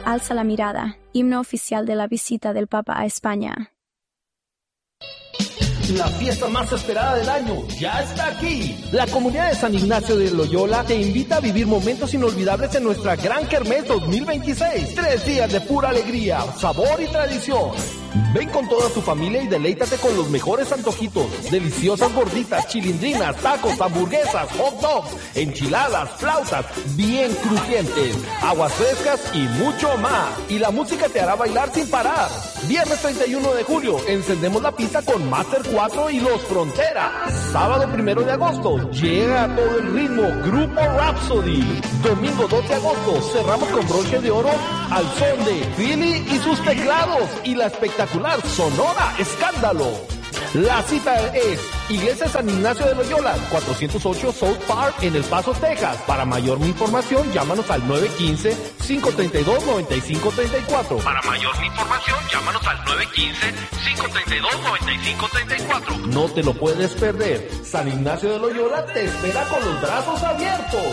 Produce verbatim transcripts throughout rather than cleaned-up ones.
Alza la mirada, himno oficial de la visita del Papa a España. La fiesta más esperada del año ya está aquí. La comunidad de San Ignacio de Loyola te invita a vivir momentos inolvidables en nuestra Gran Kermés dos mil veintiséis. Tres días de pura alegría, sabor y tradición. Ven con toda tu familia y deleítate con los mejores antojitos, deliciosas gorditas, chilindrinas, tacos, hamburguesas, hot dogs, enchiladas, flautas, bien crujientes, aguas frescas y mucho más. Y la música te hará bailar sin parar. Viernes treinta y uno de julio, encendemos la pista con Master cuatro y Los Fronteras. Sábado primero de agosto, llega a todo el ritmo Grupo Rhapsody. Domingo dos de agosto, cerramos con broche de oro al son de Philly y sus teclados y la espectacular Sonora Escándalo. La cita es Iglesia San Ignacio de Loyola, cuatrocientos ocho South Park en El Paso, Texas. Para mayor información, llámanos al nueve uno cinco, cinco tres dos, nueve cinco tres cuatro. Para mayor información, llámanos al nueve uno cinco, cinco tres dos, nueve cinco tres cuatro. No te lo puedes perder. San Ignacio de Loyola te espera con los brazos abiertos.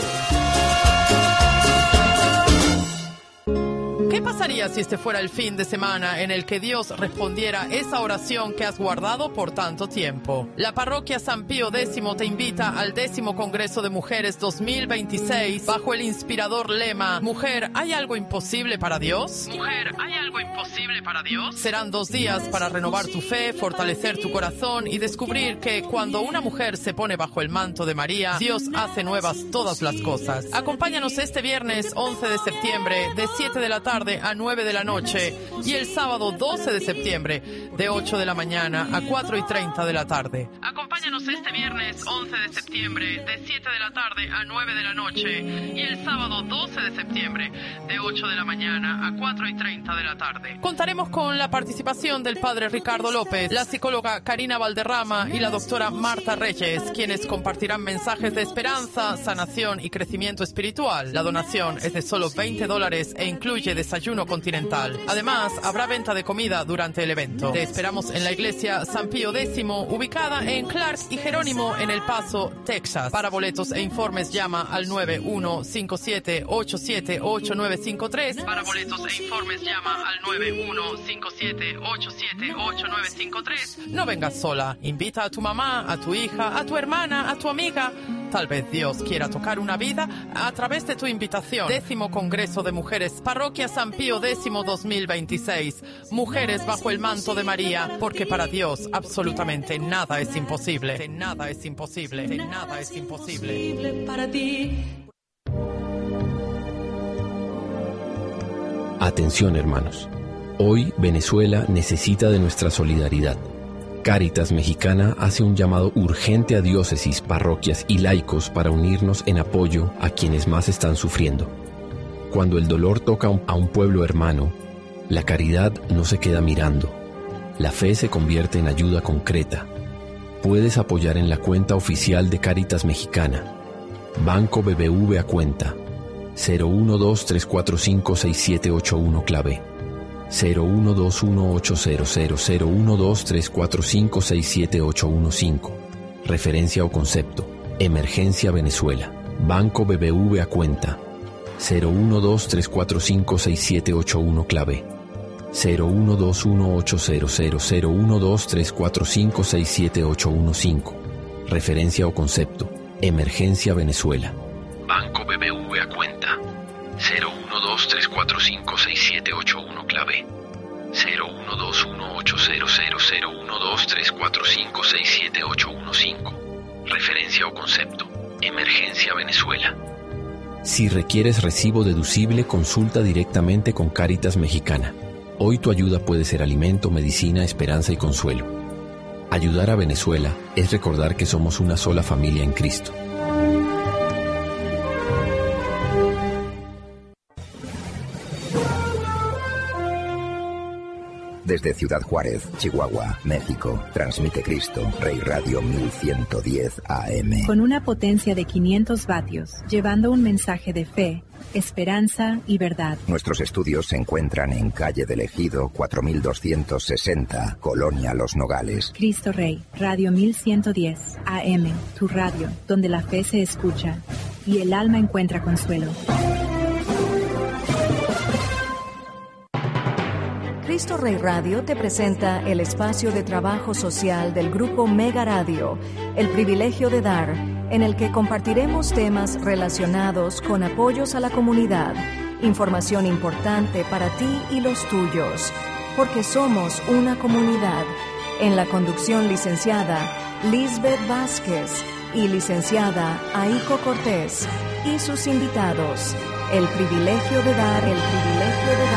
¿Qué pasaría si este fuera el fin de semana en el que Dios respondiera esa oración que has guardado por tanto tiempo? La parroquia San Pío X te invita al décimo Congreso de Mujeres dos mil veintiséis bajo el inspirador lema Mujer, ¿hay algo imposible para Dios? Mujer, ¿hay algo imposible para Dios? Serán dos días para renovar tu fe, fortalecer tu corazón y descubrir que cuando una mujer se pone bajo el manto de María, Dios hace nuevas todas las cosas. Acompáñanos este viernes once de septiembre de siete de la tarde a nueve de la noche y el sábado doce de septiembre de ocho de la mañana a cuatro y treinta de la tarde. Acompáñanos este viernes once de septiembre de siete de la tarde a nueve de la noche y el sábado doce de septiembre de ocho de la mañana a cuatro y treinta de la tarde. Contaremos con la participación del padre Ricardo López, la psicóloga Karina Valderrama y la doctora Marta Reyes, quienes compartirán mensajes de esperanza, sanación y crecimiento espiritual. La donación es de solo veinte dólares e incluye desayuno continental. Además, habrá venta de comida durante el evento. Te esperamos en la iglesia San Pío X, ubicada en Clark y Jerónimo en El Paso, Texas. Para boletos e informes llama al nueve uno cinco siete, ocho siete ocho nueve cinco tres. Para boletos e informes llama al nueve uno cinco siete, ocho siete ocho nueve cinco tres. No vengas sola. Invita a tu mamá, a tu hija, a tu hermana, a tu amiga. Tal vez Dios quiera tocar una vida a través de tu invitación. Décimo Congreso de Mujeres, Parroquia San Pío X dos mil veintiséis. Mujeres bajo el manto de María, porque para Dios absolutamente nada es imposible. Nada es imposible. Nada es imposible. Para ti. Atención, hermanos. Hoy Venezuela necesita de nuestra solidaridad. Cáritas Mexicana hace un llamado urgente a diócesis, parroquias y laicos para unirnos en apoyo a quienes más están sufriendo. Cuando el dolor toca a un pueblo hermano, la caridad no se queda mirando. La fe se convierte en ayuda concreta. Puedes apoyar en la cuenta oficial de Cáritas Mexicana. Banco B B V a cuenta cero uno dos tres cuatro cinco seis siete ocho uno clave cero uno dos uno ocho cero cero cero uno dos tres cuatro cinco seis siete ocho uno cinco. Referencia o concepto: Emergencia Venezuela. Banco B B V a cuenta cero uno dos tres cuatro cinco seis siete ocho uno clave cero uno dos uno ocho cero cero cero uno dos tres cuatro cinco seis siete ocho uno cinco. Referencia o concepto: Emergencia Venezuela. Banco B B V a cuenta cero uno dos tres cuatro cinco seis siete ocho uno clave cero uno dos uno ocho cero cero cero uno dos tres cuatro cinco seis siete ocho uno cinco. Referencia o concepto: Emergencia Venezuela. Si requieres recibo deducible, consulta directamente con Cáritas Mexicana. Hoy tu ayuda puede ser alimento, medicina, esperanza y consuelo. Ayudar a Venezuela es recordar que somos una sola familia en Cristo. Desde Ciudad Juárez, Chihuahua, México, transmite Cristo, Rey Radio mil ciento diez A M. Con una potencia de quinientos vatios, llevando un mensaje de fe, esperanza y verdad. Nuestros estudios se encuentran en calle del Ejido cuatro mil doscientos sesenta, Colonia Los Nogales. Cristo Rey, Radio mil ciento diez A M, tu radio, donde la fe se escucha y el alma encuentra consuelo. Cristo Rey Radio te presenta el espacio de trabajo social del Grupo Mega Radio, El Privilegio de Dar, en el que compartiremos temas relacionados con apoyos a la comunidad, información importante para ti y los tuyos, porque somos una comunidad. En la conducción licenciada Lisbeth Vázquez y licenciada Aiko Cortés y sus invitados. El privilegio de dar, el privilegio de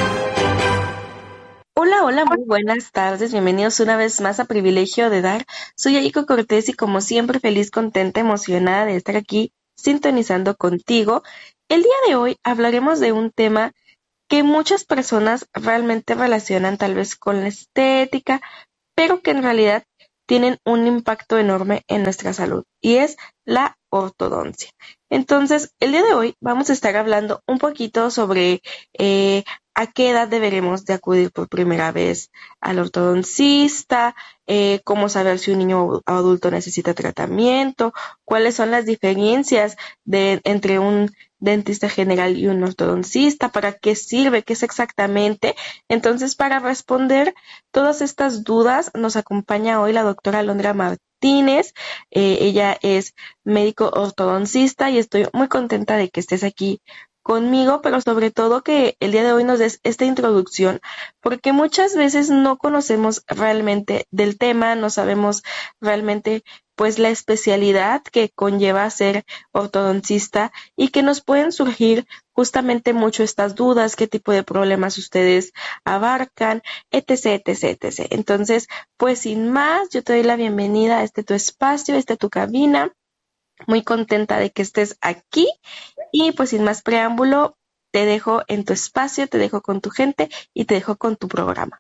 dar. Hola, hola, muy buenas tardes. Bienvenidos una vez más a Privilegio de Dar. Soy Aiko Cortés y como siempre feliz, contenta, emocionada de estar aquí sintonizando contigo. El día de hoy hablaremos de un tema que muchas personas realmente relacionan tal vez con la estética, pero que en realidad tienen un impacto enorme en nuestra salud, y es la ortodoncia. Entonces, el día de hoy vamos a estar hablando un poquito sobre eh, a qué edad deberemos de acudir por primera vez al ortodoncista, eh, cómo saber si un niño o adulto necesita tratamiento, cuáles son las diferencias de, entre un dentista general y un ortodoncista, para qué sirve, qué es exactamente. Entonces, para responder todas estas dudas, nos acompaña hoy la doctora Alondra Martínez. Eh, ella es médico ortodoncista y estoy muy contenta de que estés aquí conmigo, pero sobre todo que el día de hoy nos des esta introducción, porque muchas veces no conocemos realmente del tema, no sabemos realmente pues la especialidad que conlleva ser ortodoncista y que nos pueden surgir justamente mucho estas dudas, qué tipo de problemas ustedes abarcan, etc, etc, etc. Entonces, pues sin más, yo te doy la bienvenida a este tu espacio, a esta tu cabina. Muy contenta de que estés aquí y pues sin más preámbulo, te dejo en tu espacio, te dejo con tu gente y te dejo con tu programa.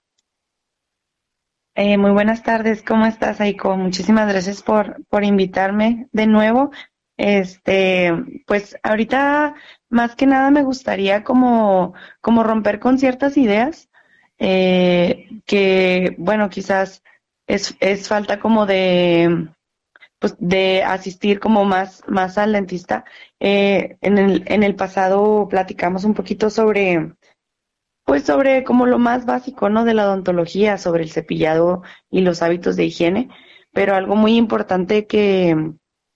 Eh, muy buenas tardes, ¿cómo estás, Aiko? Muchísimas gracias por, por invitarme de nuevo. Este, pues ahorita más que nada me gustaría como, como romper con ciertas ideas eh, que, bueno, quizás es, es falta como de... pues de asistir como más, más al dentista. Eh, en el, en el pasado platicamos un poquito sobre, pues sobre como lo más básico, ¿no? De la odontología, sobre el cepillado y los hábitos de higiene, pero algo muy importante que,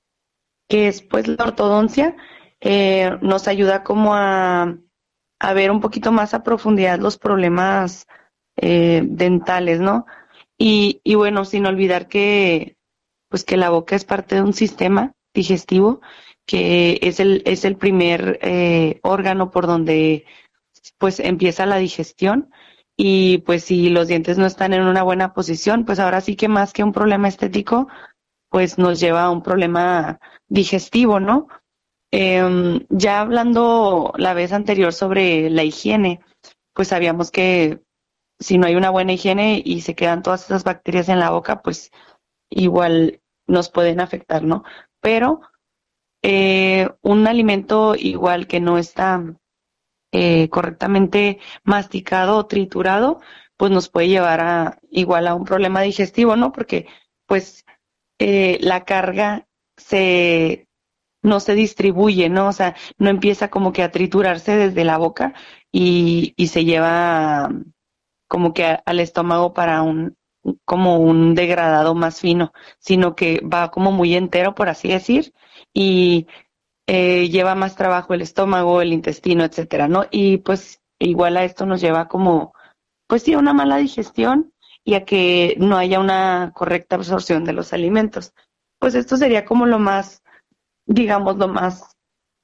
que es pues la ortodoncia, eh, nos ayuda como a, a ver un poquito más a profundidad los problemas eh, dentales, ¿no? Y, y bueno, sin olvidar que pues que la boca es parte de un sistema digestivo, que es el, es el primer eh, órgano por donde pues empieza la digestión, y pues si los dientes no están en una buena posición, pues ahora sí que más que un problema estético, pues nos lleva a un problema digestivo, ¿no? Eh, ya hablando la vez anterior sobre la higiene, pues sabíamos que si no hay una buena higiene y se quedan todas esas bacterias en la boca, pues igual nos pueden afectar, ¿no? Pero eh, un alimento igual que no está eh, correctamente masticado o triturado, pues nos puede llevar a igual a un problema digestivo, ¿no? Porque pues eh, la carga se no se distribuye, ¿no? O sea, no empieza como que a triturarse desde la boca y, y se lleva como que a, al estómago para un como un degradado más fino, sino que va como muy entero, por así decir, y eh, lleva más trabajo el estómago, el intestino, etcétera, ¿no? Y pues igual a esto nos lleva como, pues sí, a una mala digestión y a que no haya una correcta absorción de los alimentos. Pues esto sería como lo más, digamos, lo más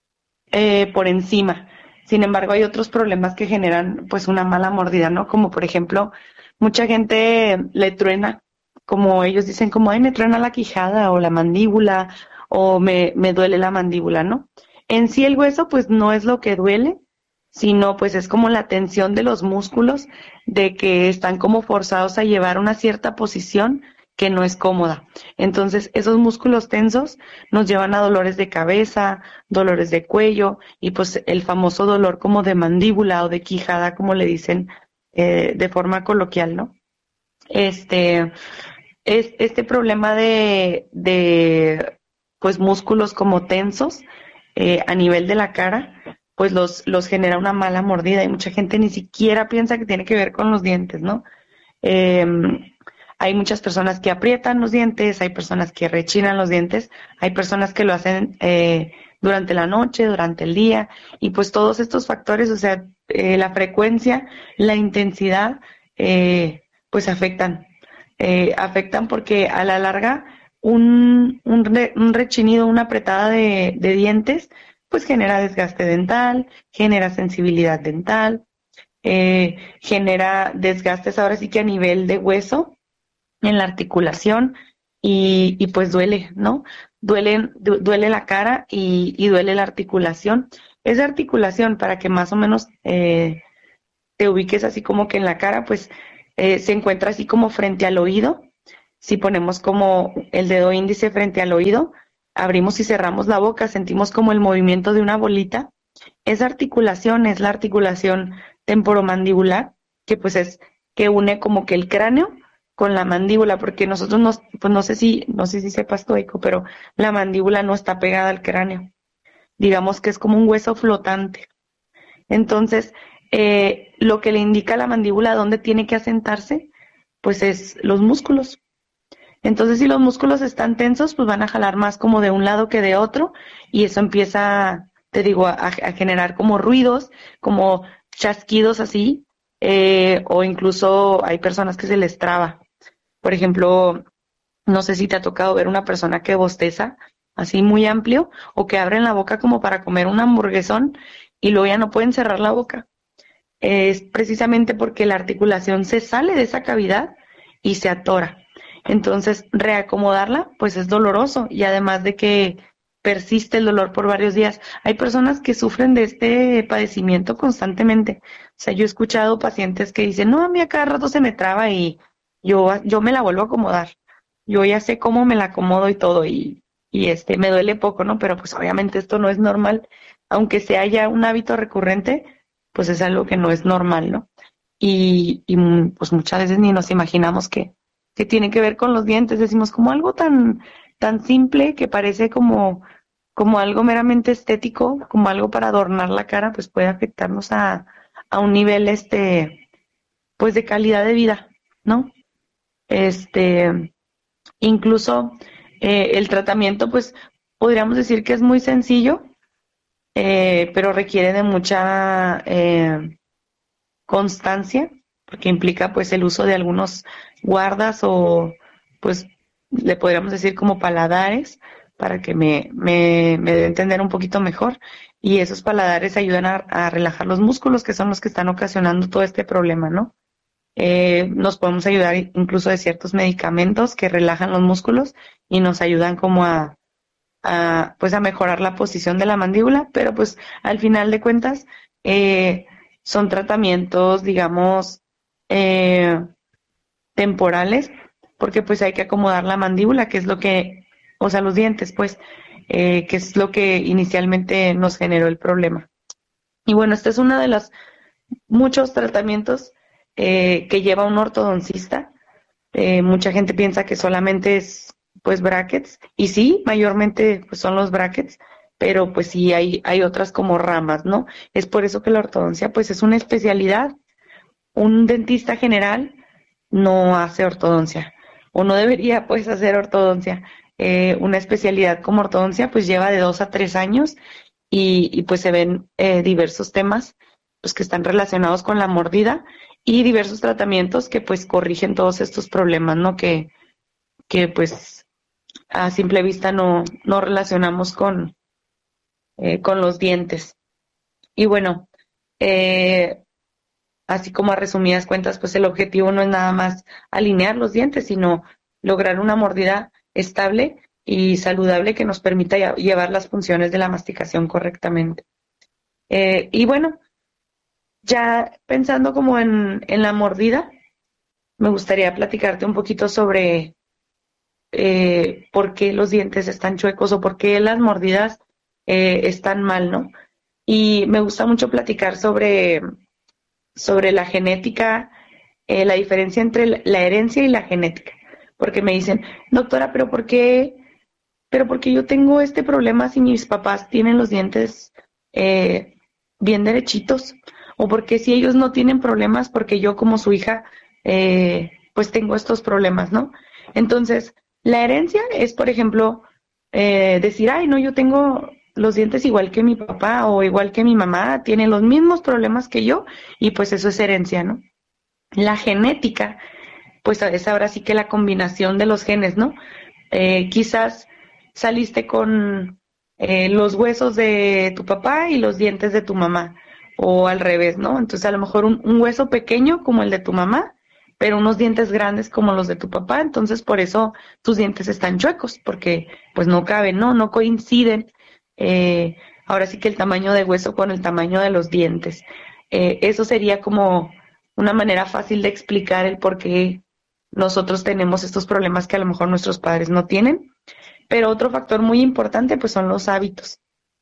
eh, por encima. Sin embargo, hay otros problemas que generan pues una mala mordida, ¿no? Como por ejemplo, mucha gente le truena, como ellos dicen, como, ay, me truena la quijada o la mandíbula o me, me duele la mandíbula, ¿no? En sí el hueso pues no es lo que duele, sino pues es como la tensión de los músculos, de que están como forzados a llevar una cierta posición que no es cómoda. Entonces esos músculos tensos nos llevan a dolores de cabeza, dolores de cuello y pues el famoso dolor como de mandíbula o de quijada, como le dicen Eh, de forma coloquial, ¿no? Este, es, este problema de, de, pues, músculos como tensos eh, a nivel de la cara, pues los, los genera una mala mordida y mucha gente ni siquiera piensa que tiene que ver con los dientes, ¿no? Eh, hay muchas personas que aprietan los dientes, hay personas que rechinan los dientes, hay personas que lo hacen eh, durante la noche, durante el día, y pues todos estos factores, o sea, eh, la frecuencia, la intensidad, eh, pues afectan, eh, afectan porque a la larga un, un, re, un rechinido, una apretada de, de dientes, pues genera desgaste dental, genera sensibilidad dental, eh, genera desgastes ahora sí que a nivel de hueso, en la articulación, y, y pues duele, ¿no? Duele, du, duele la cara y, y duele la articulación. Esa articulación, para que más o menos eh, te ubiques así como que en la cara, pues eh, se encuentra así como frente al oído. Si ponemos como el dedo índice frente al oído, abrimos y cerramos la boca, sentimos como el movimiento de una bolita. Esa articulación es la articulación temporomandibular, que pues es que une como que el cráneo con la mandíbula, porque nosotros no, pues no sé si, no sé si sepas tú, Eiko, pero la mandíbula no está pegada al cráneo. Digamos que es como un hueso flotante. Entonces, eh, lo que le indica a la mandíbula dónde tiene que asentarse, pues es los músculos. Entonces, si los músculos están tensos, pues van a jalar más como de un lado que de otro, y eso empieza, te digo, a, a generar como ruidos, como chasquidos así, eh, o incluso hay personas que se les traba. Por ejemplo, no sé si te ha tocado ver una persona que bosteza así muy amplio, o que abren la boca como para comer un hamburguesón y luego ya no pueden cerrar la boca. Es precisamente porque la articulación se sale de esa cavidad y se atora. Entonces, reacomodarla, pues es doloroso, y además de que persiste el dolor por varios días. Hay personas que sufren de este padecimiento constantemente. O sea, yo he escuchado pacientes que dicen, no, a mí a cada rato se me traba y yo, yo me la vuelvo a acomodar. Yo ya sé cómo me la acomodo y todo, y, y este, me duele poco, ¿no? Pero pues obviamente esto no es normal. Aunque sea ya un hábito recurrente, pues es algo que no es normal, ¿no? Y, y pues muchas veces ni nos imaginamos que, que tiene que ver con los dientes. Decimos como algo tan, tan simple que parece como, como algo meramente estético, como algo para adornar la cara, pues puede afectarnos a, a un nivel, este, pues de calidad de vida, ¿no? Este, incluso eh, el tratamiento, pues podríamos decir que es muy sencillo, eh, pero requiere de mucha eh, constancia, porque implica pues el uso de algunos guardas o pues le podríamos decir como paladares, para que me, me, me dé a entender un poquito mejor, y esos paladares ayudan a, a relajar los músculos, que son los que están ocasionando todo este problema, ¿no? Eh, nos podemos ayudar incluso de ciertos medicamentos que relajan los músculos y nos ayudan como a, a pues a mejorar la posición de la mandíbula, pero pues al final de cuentas eh, son tratamientos, digamos, eh, temporales, porque pues hay que acomodar la mandíbula, que es lo que, o sea, los dientes, pues, eh, que es lo que inicialmente nos generó el problema. Y bueno, este es uno de los muchos tratamientos eh, que lleva un ortodoncista. Eh, mucha gente piensa que solamente es, pues, brackets, y sí, mayormente pues son los brackets, pero pues sí hay, hay otras como ramas, ¿no? Es por eso que la ortodoncia pues es una especialidad. Un dentista general no hace ortodoncia, o no debería pues hacer ortodoncia. Eh, una especialidad como ortodoncia pues lleva de dos a tres años y, y pues se ven eh, diversos temas pues que están relacionados con la mordida y diversos tratamientos que pues corrigen todos estos problemas, ¿no? Que, que pues a simple vista no, no relacionamos con, eh, con los dientes. Y bueno, eh, así como a resumidas cuentas, pues el objetivo no es nada más alinear los dientes, sino lograr una mordida estable y saludable que nos permita llevar las funciones de la masticación correctamente. Eh, y bueno, ya pensando como en, en la mordida, me gustaría platicarte un poquito sobre eh, por qué los dientes están chuecos o por qué las mordidas eh, están mal, ¿no? Y me gusta mucho platicar sobre, sobre la genética, eh, la diferencia entre la herencia y la genética. Porque me dicen, doctora, ¿pero por qué, pero por qué yo tengo este problema si mis papás tienen los dientes eh, bien derechitos? ¿O por qué si ellos no tienen problemas, porque yo como su hija, eh, pues tengo estos problemas, ¿no? Entonces, la herencia es, por ejemplo, eh, decir, ay, no, yo tengo los dientes igual que mi papá o igual que mi mamá, tienen los mismos problemas que yo, y pues eso es herencia, ¿no? La genética, pues es ahora sí que la combinación de los genes, ¿no? Eh, quizás saliste con eh, los huesos de tu papá y los dientes de tu mamá, o al revés, ¿no? Entonces a lo mejor un, un hueso pequeño como el de tu mamá, pero unos dientes grandes como los de tu papá, entonces por eso tus dientes están chuecos, porque pues no caben, ¿no? No coinciden, eh, ahora sí que el tamaño de hueso con el tamaño de los dientes. Eh, eso sería como una manera fácil de explicar el por qué nosotros tenemos estos problemas que a lo mejor nuestros padres no tienen. Pero otro factor muy importante pues son los hábitos.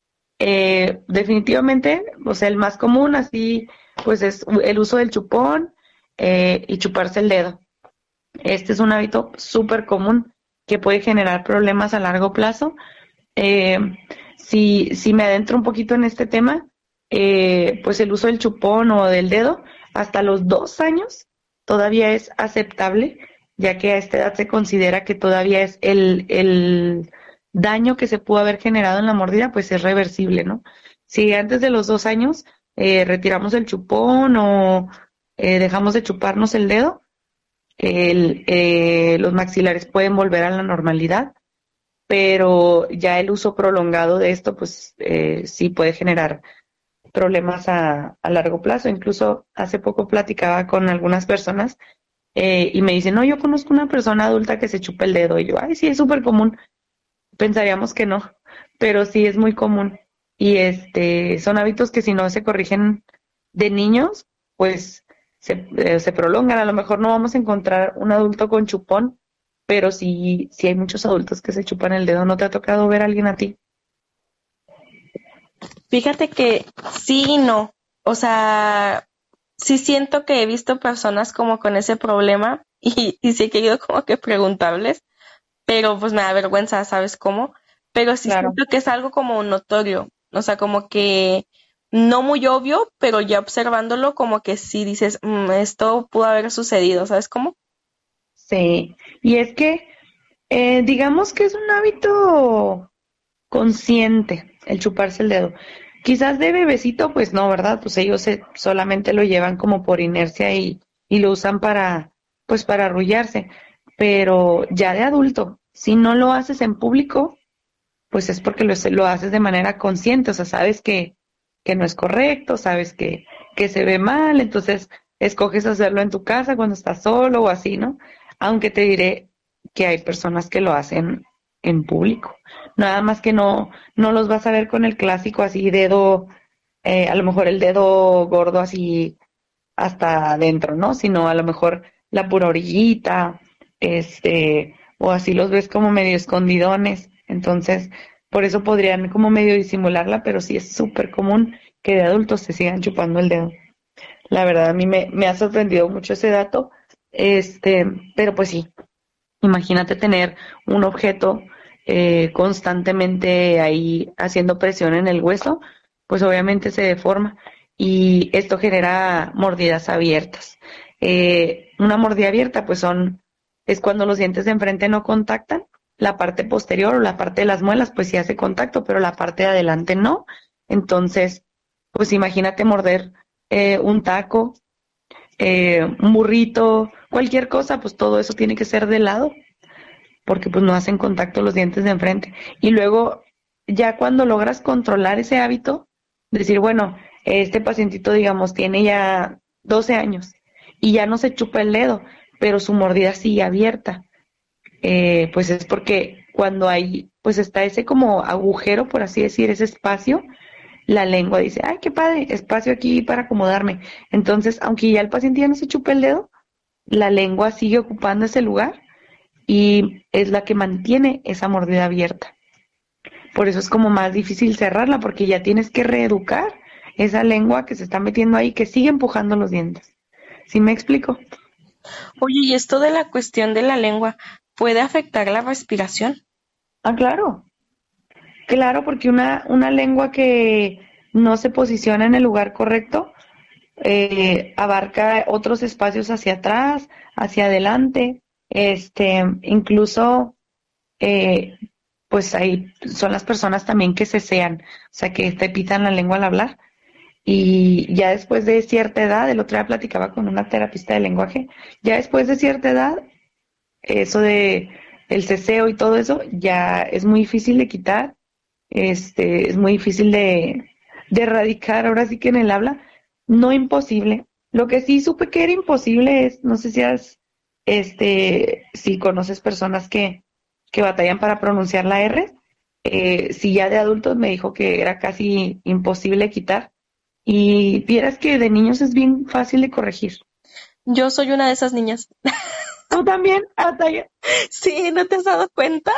Eh, definitivamente, o sea, el más común así pues es el uso del chupón eh, y chuparse el dedo. Este es un hábito súper común que puede generar problemas a largo plazo. Eh, si, si me adentro un poquito en este tema, eh, pues el uso del chupón o del dedo hasta los dos años todavía es aceptable, ya que a esta edad se considera que todavía es el, el daño que se pudo haber generado en la mordida, pues es reversible, ¿no? Si antes de los dos años eh, retiramos el chupón o eh, dejamos de chuparnos el dedo, el, eh, los maxilares pueden volver a la normalidad, pero ya el uso prolongado de esto, pues eh, sí puede generar problemas a, a largo plazo. Incluso hace poco platicaba con algunas personas eh, y me dicen, no, yo conozco una persona adulta que se chupa el dedo. Y yo, ay, sí, es súper común. Pensaríamos que no, pero sí es muy común. Y este son hábitos que si no se corrigen de niños, pues se, eh, se prolongan. A lo mejor no vamos a encontrar un adulto con chupón, pero sí, sí hay muchos adultos que se chupan el dedo. ¿No te ha tocado ver a alguien a ti? Fíjate que sí y no. O sea, sí siento que he visto personas como con ese problema y, y sí he querido como que preguntarles, pero pues me da vergüenza, ¿sabes cómo? Pero sí Claro. siento que es algo como notorio. O sea, como que no muy obvio, pero ya observándolo como que sí dices, "Mm, esto pudo haber sucedido", ¿sabes cómo? Sí, y es que eh, digamos que es un hábito consciente el chuparse el dedo. Quizás de bebecito, pues no, ¿verdad? Pues ellos se, solamente lo llevan como por inercia y, y lo usan para, pues para arrullarse. Pero ya de adulto, si no lo haces en público, pues es porque lo, lo haces de manera consciente, o sea, sabes que, que no es correcto, sabes que, que se ve mal, entonces escoges hacerlo en tu casa cuando estás solo o así, ¿no? Aunque te diré que hay personas que lo hacen en público. Nada más que no, no los vas a ver con el clásico así dedo, eh, a lo mejor el dedo gordo así hasta adentro, ¿no? Sino a lo mejor la pura orillita, este, o así los ves como medio escondidones. Entonces, por eso podrían como medio disimularla, pero sí es súper común que de adultos se sigan chupando el dedo. La verdad, a mí me, me ha sorprendido mucho ese dato, este, pero pues sí, imagínate tener un objeto eh, constantemente ahí haciendo presión en el hueso, pues obviamente se deforma y esto genera mordidas abiertas. Eh, una mordida abierta, pues son, es cuando los dientes de enfrente no contactan, la parte posterior o la parte de las muelas, pues sí hace contacto, pero la parte de adelante no. Entonces, pues imagínate morder eh, un taco, eh, un burrito, cualquier cosa, pues todo eso tiene que ser de lado, porque pues no hacen contacto los dientes de enfrente. Y luego, ya cuando logras controlar ese hábito, decir, bueno, este pacientito, digamos, tiene ya doce años y ya no se chupa el dedo, pero su mordida sigue abierta, eh, pues es porque cuando hay, pues está ese como agujero, por así decir, ese espacio, la lengua dice, ay, qué padre, espacio aquí para acomodarme. Entonces, aunque ya el paciente ya no se chupa el dedo, la lengua sigue ocupando ese lugar y es la que mantiene esa mordida abierta. Por eso es como más difícil cerrarla, porque ya tienes que reeducar esa lengua que se está metiendo ahí, que sigue empujando los dientes. ¿Sí me explico? Oye, y esto de la cuestión de la lengua, ¿puede afectar la respiración? Ah, claro. Claro, porque una, una lengua que no se posiciona en el lugar correcto, eh, abarca otros espacios hacia atrás, hacia adelante, este, incluso, eh, pues ahí son las personas también que cesean, o sea, que te pitan la lengua al hablar. Y ya después de cierta edad, el otro día platicaba con una terapista de lenguaje, ya después de cierta edad, eso de el ceseo y todo eso, ya es muy difícil de quitar, este, es muy difícil de, de erradicar, ahora sí que en el habla, no imposible. Lo que sí supe que era imposible es, no sé si has, este, si conoces personas que, que batallan para pronunciar la R, eh, si ya de adultos me dijo que era casi imposible quitar. Y vieras que de niños es bien fácil de corregir. Yo soy una de esas niñas. ¿Tú también, Ataya? Sí, ¿no te has dado cuenta?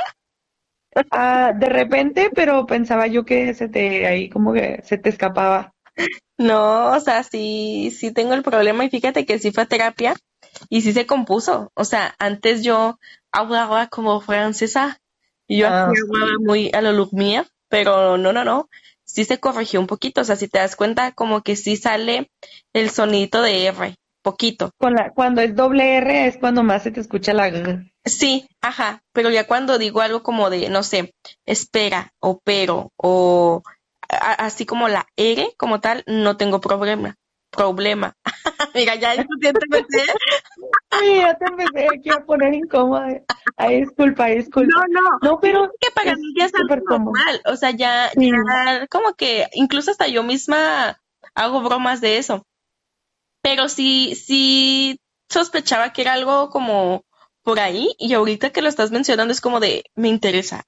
Ah, de repente, pero pensaba yo que se te, ahí como que se te escapaba. No, o sea, sí, sí tengo el problema y fíjate que sí fue a terapia y sí se compuso. O sea, antes yo hablaba como francesa y yo Ah, así hablaba muy a lo Lumière, pero no, no, no. Sí se corrigió un poquito, o sea, si te das cuenta, como que sí sale el sonito de R, poquito. Con la, cuando es doble R es cuando más se te escucha la G. Sí, ajá, pero ya cuando digo algo como de, no sé, espera, o pero, o a- así como la R como tal, no tengo problema, problema. Mira, ya inconscientemente. Ay, ya te empecé aquí a poner incómoda. Ay, disculpa, disculpa. No, no, No, pero que para es mí ya es algo súper cómodo. normal, o sea, ya, Sí. ya, como que, incluso hasta yo misma hago bromas de eso. Pero sí, sí sospechaba que era algo como por ahí, y ahorita que lo estás mencionando es como de, me interesa.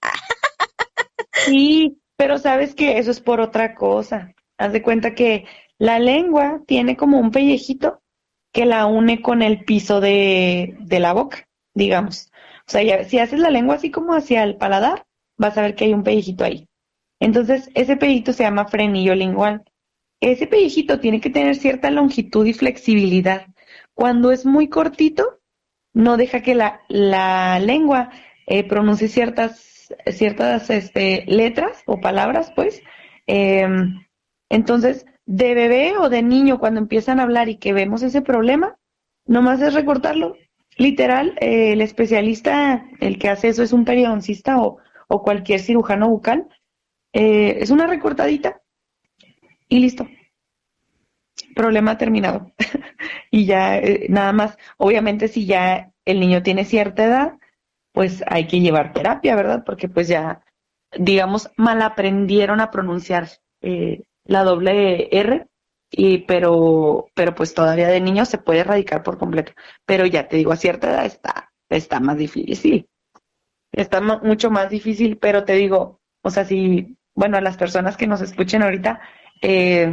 Sí, pero sabes que eso es por otra cosa. Haz de cuenta que la lengua tiene como un pellejito que la une con el piso de, de la boca, digamos. O sea, ya- si haces la lengua así como hacia el paladar, vas a ver que hay un pellejito ahí. Entonces, ese pellejito se llama frenillo lingual. Ese pellejito tiene que tener cierta longitud y flexibilidad. Cuando es muy cortito, no deja que la, la lengua eh, pronuncie ciertas, ciertas este, letras o palabras, pues. Eh, entonces, de bebé o de niño, cuando empiezan a hablar y que vemos ese problema, nomás es recortarlo. Literal, eh, el especialista, el que hace eso es un periodoncista o, o cualquier cirujano bucal. Eh, es una recortadita y listo. Problema terminado. Y ya, eh, nada más, obviamente si ya el niño tiene cierta edad, pues hay que llevar terapia, ¿verdad? Porque pues ya, digamos, mal aprendieron a pronunciar eh, la doble R, y, pero, pero pues todavía de niño se puede erradicar por completo. Pero ya te digo, a cierta edad está, está más difícil. Está ma- mucho más difícil, pero te digo, o sea, si, bueno, a las personas que nos escuchen ahorita, eh,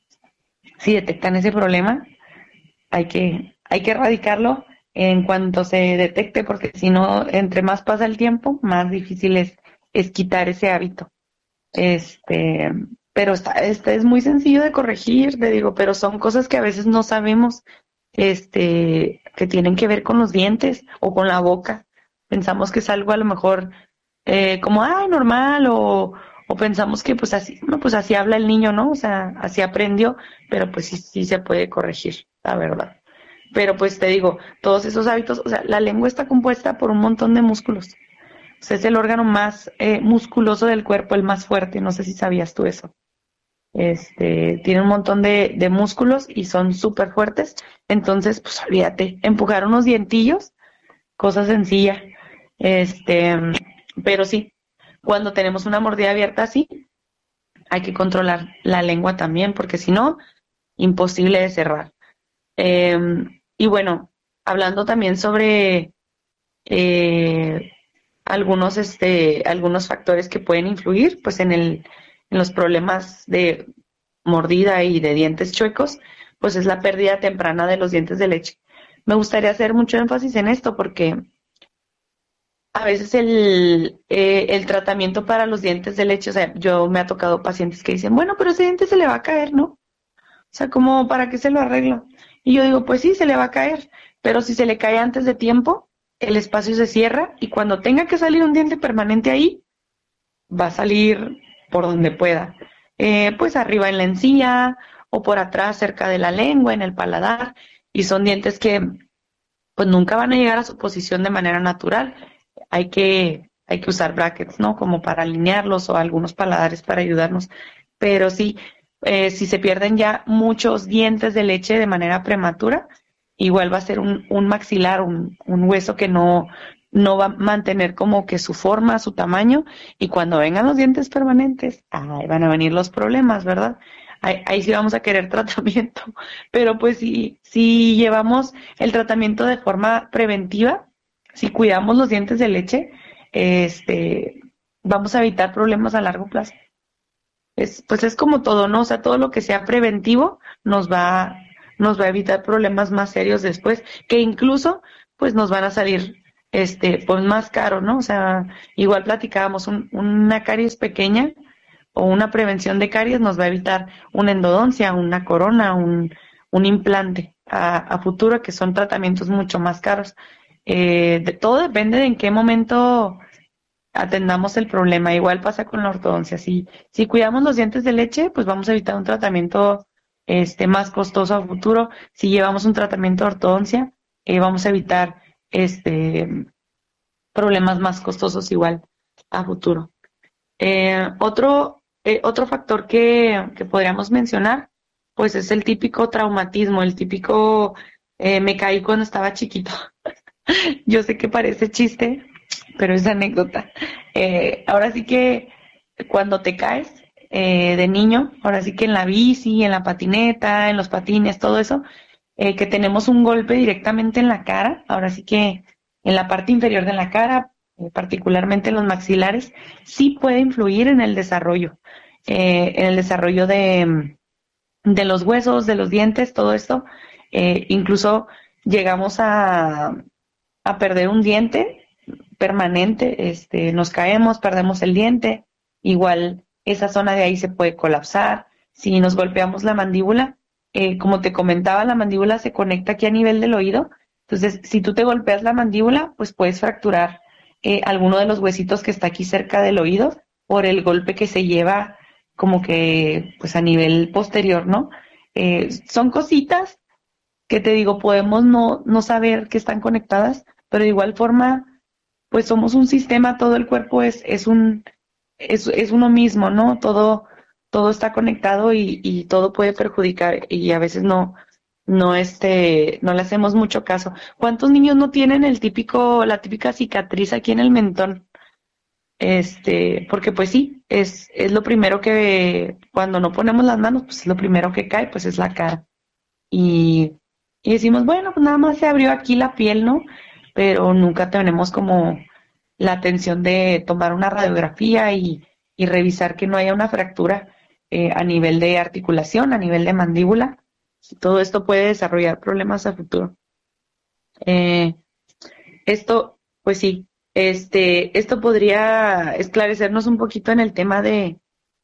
si detectan ese problema, hay que, hay que erradicarlo en cuanto se detecte, porque si no, entre más pasa el tiempo, más difícil es, es quitar ese hábito. Este, pero está, este es muy sencillo de corregir, te digo, pero son cosas que a veces no sabemos, este, que tienen que ver con los dientes o con la boca. Pensamos que es algo a lo mejor eh, como, ay, normal, o, o pensamos que pues así, no, pues así habla el niño, ¿no? O sea, así aprendió, pero pues sí, sí se puede corregir, la verdad. Pero pues te digo, todos esos hábitos, o sea, la lengua está compuesta por un montón de músculos. O sea, es el órgano más eh, musculoso del cuerpo, el más fuerte. No sé si sabías tú eso. Este, tiene un montón de, de músculos y son súper fuertes. Entonces, pues olvídate, empujar unos dientillos, cosa sencilla. Este, pero sí, cuando tenemos una mordida abierta así, hay que controlar la lengua también, porque si no, imposible de cerrar. Eh, y bueno, hablando también sobre eh, algunos, este, algunos factores que pueden influir, pues en el, en los problemas de mordida y de dientes chuecos, pues es la pérdida temprana de los dientes de leche. Me gustaría hacer mucho énfasis en esto porque a veces el, eh, el tratamiento para los dientes de leche, o sea, yo me ha tocado pacientes que dicen, bueno, pero ese diente se le va a caer, ¿no? O sea, ¿cómo, para qué se lo arreglo? Y yo digo, pues sí, se le va a caer, pero si se le cae antes de tiempo, el espacio se cierra y cuando tenga que salir un diente permanente ahí, va a salir por donde pueda. eh, pues arriba en la encía o por atrás cerca de la lengua, en el paladar, y son dientes que pues nunca van a llegar a su posición de manera natural. Hay que, hay que usar brackets, ¿no? Como para alinearlos o algunos paladares para ayudarnos. Pero sí, eh, si se pierden ya muchos dientes de leche de manera prematura, igual va a ser un, un maxilar, un, un hueso que no, no va a mantener como que su forma, su tamaño, y cuando vengan los dientes permanentes, ahí van a venir los problemas, ¿verdad? Ahí, ahí sí vamos a querer tratamiento, pero pues si, si llevamos el tratamiento de forma preventiva, si cuidamos los dientes de leche, este, vamos a evitar problemas a largo plazo. Es, pues es como todo, ¿no? O sea, todo lo que sea preventivo nos va, nos va a evitar problemas más serios después, que incluso pues nos van a salir este, pues más caro, ¿no? O sea, igual platicábamos, un, una caries pequeña o una prevención de caries nos va a evitar una endodoncia, una corona, un, un implante a, a futuro, que son tratamientos mucho más caros. Eh, de, todo depende de en qué momento atendamos el problema. Igual pasa con la ortodoncia. Si, si cuidamos los dientes de leche, pues vamos a evitar un tratamiento este, más costoso a futuro. Si llevamos un tratamiento de ortodoncia, eh, vamos a evitar este, problemas más costosos igual a futuro. Eh, otro, eh, otro factor que, que podríamos mencionar, pues es el típico traumatismo, el típico eh, me caí cuando estaba chiquito. Yo sé que parece chiste, pero es anécdota. Eh, ahora sí que cuando te caes eh, de niño, ahora sí que en la bici, en la patineta, en los patines, todo eso, eh, que tenemos un golpe directamente en la cara, ahora sí que en la parte inferior de la cara, eh, particularmente en los maxilares, sí puede influir en el desarrollo, eh, en el desarrollo de, de los huesos, de los dientes, todo esto. Eh, incluso llegamos a, a perder un diente permanente, este, nos caemos, perdemos el diente, igual esa zona de ahí se puede colapsar. Si nos golpeamos la mandíbula, eh, como te comentaba, la mandíbula se conecta aquí a nivel del oído, entonces si tú te golpeas la mandíbula, pues puedes fracturar eh, alguno de los huesitos que está aquí cerca del oído por el golpe que se lleva como que pues a nivel posterior, ¿no? Eh, son cositas que te digo, podemos no, no saber que están conectadas, pero de igual forma pues somos un sistema, todo el cuerpo es, es un, es, es uno mismo, ¿no? Todo, todo está conectado y, y todo puede perjudicar, y a veces no, no este, no le hacemos mucho caso. ¿Cuántos niños no tienen el típico, la típica cicatriz aquí en el mentón? Este, porque pues sí, es, es lo primero que, cuando no ponemos las manos, pues es lo primero que cae, pues es la cara. Y, y decimos, bueno, pues nada más se abrió aquí la piel, ¿no? Pero nunca tenemos como la atención de tomar una radiografía y, y revisar que no haya una fractura eh, a nivel de articulación, a nivel de mandíbula. Todo esto puede desarrollar problemas a futuro. Eh, esto, pues sí, este, esto podría esclarecernos un poquito en el tema de,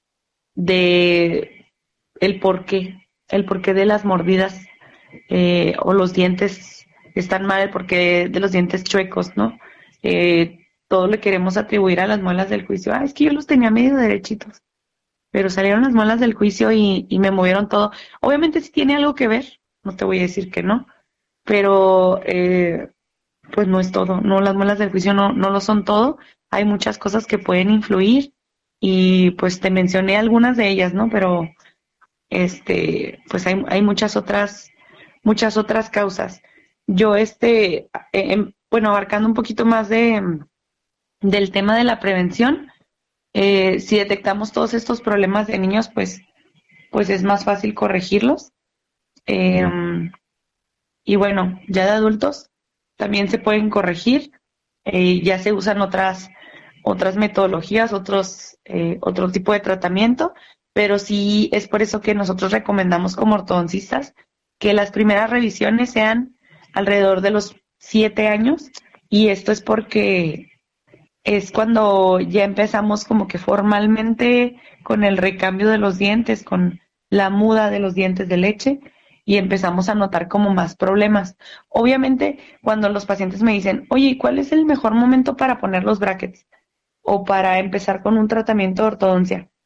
de el porqué, el porqué de las mordidas eh, o los dientes están mal, el porqué de los dientes chuecos, ¿no? Eh, todo le queremos atribuir a las muelas del juicio. Ah, es que yo los tenía medio derechitos, pero salieron las muelas del juicio y, y me movieron todo. Obviamente sí tiene algo que ver, no te voy a decir que no, pero eh, pues no es todo, no, las muelas del juicio no, no lo son todo. Hay muchas cosas que pueden influir y pues te mencioné algunas de ellas, ¿no? Pero este, pues hay, hay muchas otras, muchas otras causas. Yo, este, eh, bueno, abarcando un poquito más de del tema de la prevención, eh, si detectamos todos estos problemas de niños, pues, pues es más fácil corregirlos. Eh, y bueno, ya de adultos también se pueden corregir, eh, ya se usan otras, otras metodologías, otros, eh, otro tipo de tratamiento, pero sí es por eso que nosotros recomendamos como ortodoncistas que las primeras revisiones sean alrededor de los siete años, y esto es porque es cuando ya empezamos como que formalmente con el recambio de los dientes, con la muda de los dientes de leche, y empezamos a notar como más problemas. Obviamente, cuando los pacientes me dicen, oye, ¿cuál es el mejor momento para poner los brackets o para empezar con un tratamiento de ortodoncia?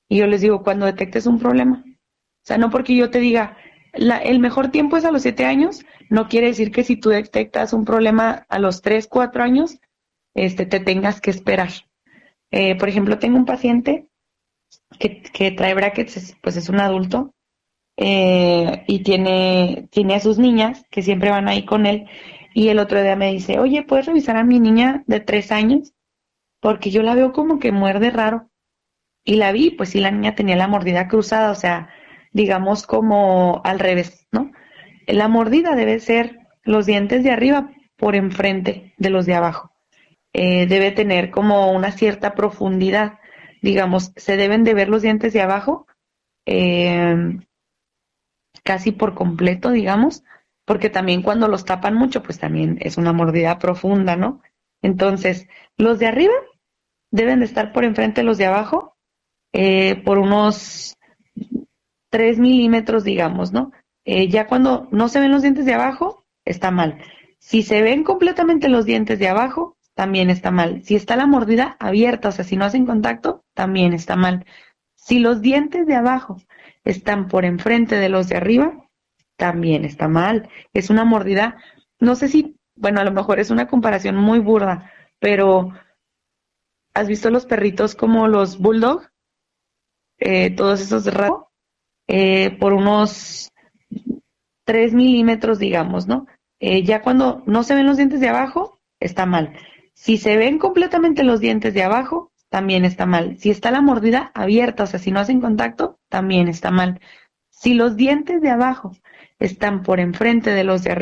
Y yo les digo, cuando detectes un problema. O sea, no porque yo te diga, la, el mejor tiempo es a los siete años, no quiere decir que si tú detectas un problema a los tres, cuatro años, este, te tengas que esperar. Eh, por ejemplo, tengo un paciente que, que trae brackets, pues es un adulto, eh, y tiene, tiene a sus niñas que siempre van ahí con él. Y el otro día me dice, oye, ¿puedes revisar a mi niña de tres años? Porque yo la veo como que muerde raro. Y la vi, pues sí, la niña tenía la mordida cruzada, o sea, digamos como al revés, ¿no? La mordida debe ser los dientes de arriba por enfrente de los de abajo. Eh, debe tener como una cierta profundidad. Digamos, se deben de ver los dientes de abajo eh, casi por completo, digamos, porque también cuando los tapan mucho, pues también es una mordida profunda, ¿no? Entonces, los de arriba deben de estar por enfrente de los de abajo, eh, por unos tres milímetros, digamos, ¿no? Eh, ya cuando no se ven los dientes de abajo, está mal. Si se ven completamente los dientes de abajo, también está mal. Si está la mordida abierta, o sea, si no hacen contacto, también está mal. Si los dientes de abajo están por enfrente de los de arriba, también está mal. Es una mordida, no sé si, bueno, a lo mejor es una comparación muy burda, pero ¿has visto los perritos como los bulldog? Eh, todos esos raros, eh, por unos tres milímetros, digamos, ¿no? Eh, ya cuando no se ven los dientes de abajo, está mal. Si se ven completamente los dientes de abajo, también está mal. Si está la mordida abierta, o sea, si no hacen contacto, también está mal. Si los dientes de abajo están por enfrente de los de arriba,